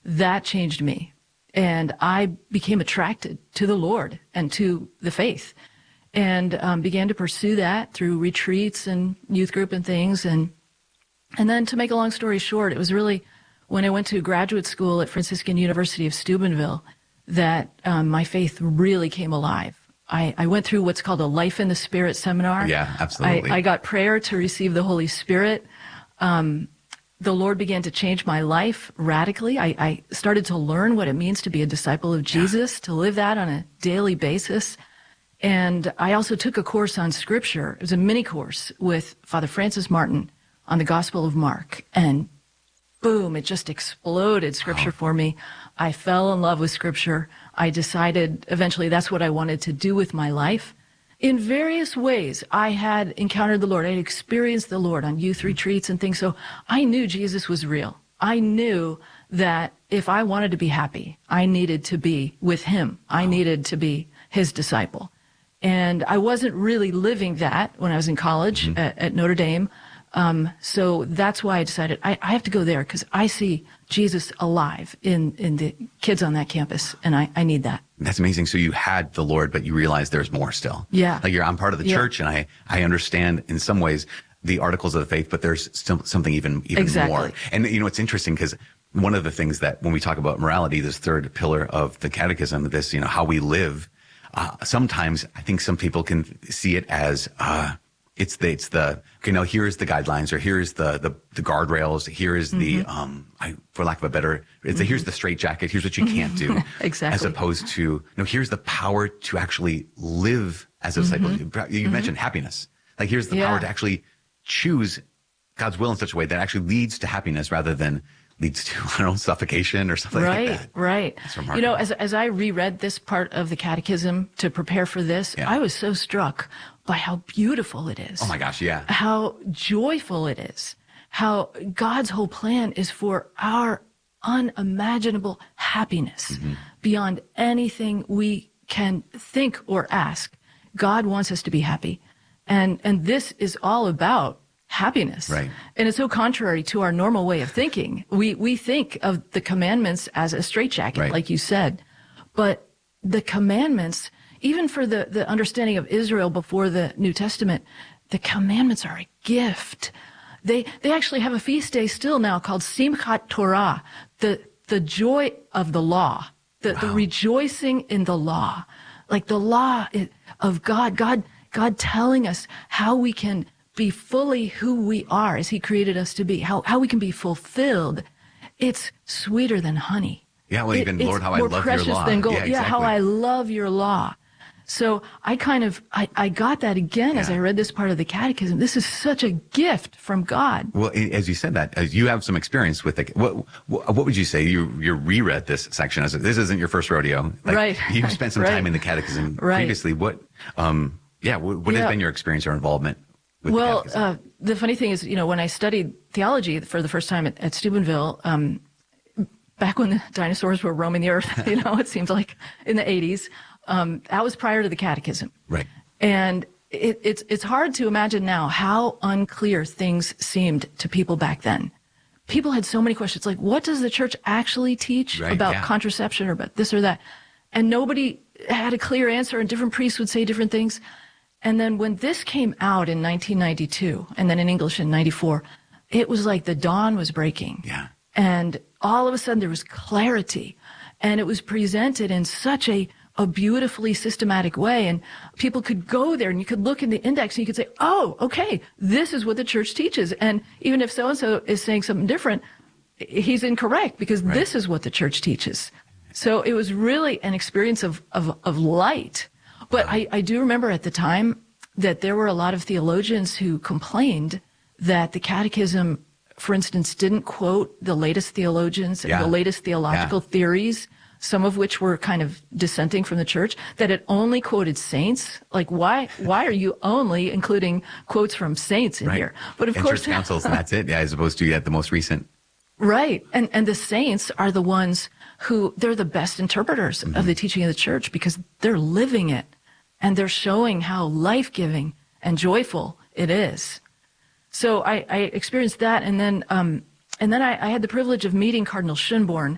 that changed me. And I became attracted to the Lord and to the faith, and began to pursue that through retreats and youth group and things. And then, to make a long story short, it was really when I went to graduate school at Franciscan University of Steubenville that my faith really came alive. I went through what's called a Life in the Spirit seminar. Yeah, absolutely. I got prayer to receive the Holy Spirit. The Lord began to change my life radically. I started to learn what it means to be a disciple of Jesus, to live that on a daily basis. And I also took a course on Scripture. It was a mini course with Father Francis Martin on the Gospel of Mark. And boom, it just exploded Scripture for me. I fell in love with Scripture. I decided eventually that's what I wanted to do with my life. In various ways, I had encountered the Lord. I had experienced the Lord on youth retreats and things. So I knew Jesus was real. I knew that if I wanted to be happy, I needed to be with him. I needed to be his disciple. And I wasn't really living that when I was in college at Notre Dame. So that's why I decided I have to go there, because I see Jesus alive in the kids on that campus, and I need that. That's amazing. So you had the Lord, but you realized there's more still. Yeah. Like I'm part of the church, and I understand in some ways the articles of the faith, but there's still something even more. And it's interesting because one of the things that when we talk about morality, this third pillar of the catechism, this, how we live, sometimes I think some people can see it as, it's the okay, now here's the guidelines, or here's the guardrails, here is the for lack of a better, here's the straitjacket, here's what you can't do. Exactly. As opposed to, here's the power to actually live as a disciple. You mentioned happiness. Like here's the power to actually choose God's will in such a way that actually leads to happiness rather than leads to, suffocation or something like that. Right. That's remarkable. As I reread this part of the catechism to prepare for this, I was so struck by how beautiful it is. Oh my gosh, yeah. How joyful it is. How God's whole plan is for our unimaginable happiness beyond anything we can think or ask. God wants us to be happy. And this is all about happiness. Right. And it's so contrary to our normal way of thinking. We think of the commandments as a straitjacket, like you said. But the commandments, even for the understanding of Israel before the New Testament, the commandments are a gift. They actually have a feast day still now called Simchat Torah, the joy of the law, the rejoicing in the law. Like the law of God telling us how we can be fully who we are as he created us to be, how we can be fulfilled. It's sweeter than honey. Yeah, well, even Lord, how I love your law. More precious than gold. Yeah, exactly. How I love your law. So I got that again as I read this part of the catechism. This is such a gift from God. Well, as you said that, as you have some experience with it, what would you say? You reread this section as this isn't your first rodeo. Right. You spent some time in the catechism previously. What has been your experience or involvement with the catechism? The funny thing is, when I studied theology for the first time at Steubenville, back when the dinosaurs were roaming the earth, it seems like in the 80s, that was prior to the catechism. Right. And it's hard to imagine now how unclear things seemed to people back then. People had so many questions, like, what does the church actually teach about contraception or about this or that? And nobody had a clear answer, and different priests would say different things. And then when this came out in 1992, and then in English in 94, it was like the dawn was breaking. Yeah. And all of a sudden there was clarity, and it was presented in such a beautifully systematic way. And people could go there and you could look in the index and you could say, oh, okay, this is what the church teaches. And even if so-and-so is saying something different, he's incorrect, because this is what the church teaches. So it was really an experience of light. But I do remember at the time that there were a lot of theologians who complained that the catechism, for instance, didn't quote the latest theologians and the latest theological theories, some of which were kind of dissenting from the church, that it only quoted saints. Like, why are you only including quotes from saints in here? But of course, church councils, and that's it. Yeah, as opposed to the most recent. Right. And the saints are the ones who, they're the best interpreters of the teaching of the church, because they're living it and they're showing how life-giving and joyful it is. So I experienced that. And then I had the privilege of meeting Cardinal Schönborn